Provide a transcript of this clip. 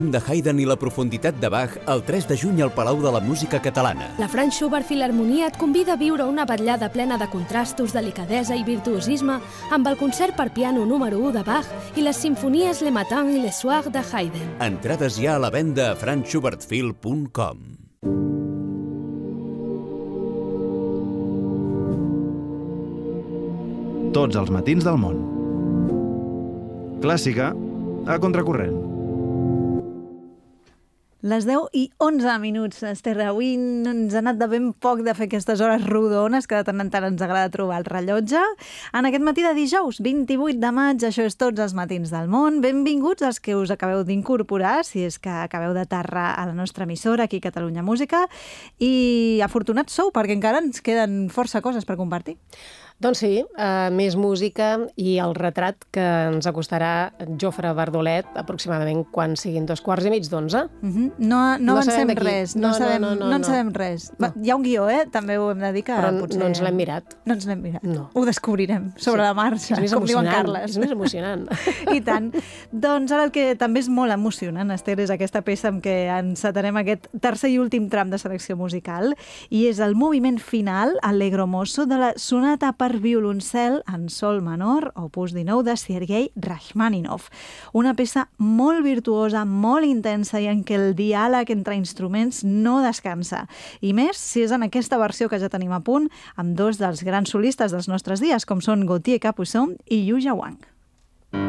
de Haydn i la profunditat de Bach el 3 de juny al Palau de la Música Catalana. La Franz Schubert Filharmonia et convida a viure una vetllada plena de contrastos, delicadesa i virtuosisme amb el concert per piano número 1 de Bach i les simfonies Le Matin i Le Soir de Haydn. Entrades ja a la venda a franzschubertfil.com. Tots els matins del món. Clàssica a contracorrent. Les 10:11, Esther. Avui ens ha anat de ben poc de fer aquestes hores rodones que de tant en tant ens agrada trobar el rellotge. En aquest matí de dijous, 28 de maig, això és Tots els matins del món. Benvinguts els que us acabeu d'incorporar, si és que acabeu d'aterrar a la nostra emissora, aquí a Catalunya Música. I afortunats sou, perquè encara ens queden força coses per compartir. Doncs sí, més música i el retrat que ens acostarà Jofre Bardolet aproximadament quan siguin 11:15. No avancem res, no en sabem res. Hi ha un guió, també ho hem de dir que però potser... no ens l'hem mirat. No ens l'hem mirat. No. Ho descobrirem sobre la marxa, com diu en Carles. És més emocionant. I tant. Doncs ara el que també és molt emocionant, Esther, és aquesta peça amb què encetarem aquest tercer i últim tram de selecció musical, i és el moviment final, Allegro mosso, de la sonata per violoncel en sol menor, opus 19, de Sergei Rachmaninov. Una peça molt virtuosa, molt intensa i en què el diàleg entre instruments no descansa. I més si és en aquesta versió que ja tenim a punt amb dos dels grans solistes dels nostres dies, com són Gauthier Capuçon i Yu Jawang.